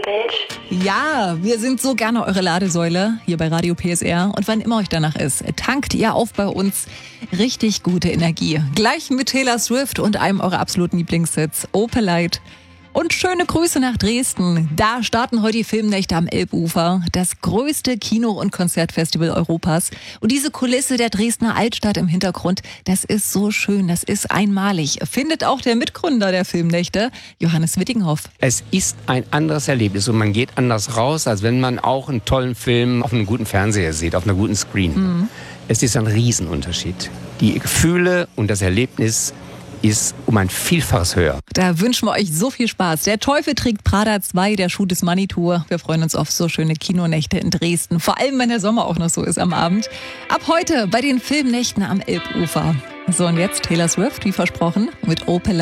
Welch. Ja, wir sind so gerne eure Ladesäule hier bei Radio PSR. Und wann immer euch danach ist, tankt ihr auf bei uns richtig gute Energie. Gleich mit Taylor Swift und einem eurer absoluten Lieblingshits, Opelite. Und schöne Grüße nach Dresden. Da starten heute die Filmnächte am Elbufer, das größte Kino- und Konzertfestival Europas. Und diese Kulisse der Dresdner Altstadt im Hintergrund, das ist so schön, das ist einmalig. Findet auch der Mitgründer der Filmnächte, Johannes Wittinghoff. Es ist ein anderes Erlebnis und man geht anders raus, als wenn man auch einen tollen Film auf einem guten Fernseher sieht, auf einer guten Screen. Es ist ein Riesenunterschied. Die Gefühle und das Erlebnis ist um ein Vielfaches höher. Da wünschen wir euch so viel Spaß. Der Teufel trägt Prada 2, der Schuh des Manitou. Wir freuen uns auf so schöne Kinonächte in Dresden. Vor allem, wenn der Sommer auch noch so ist am Abend. Ab heute bei den Filmnächten am Elbufer. So, und jetzt Taylor Swift, wie versprochen, mit Opelite.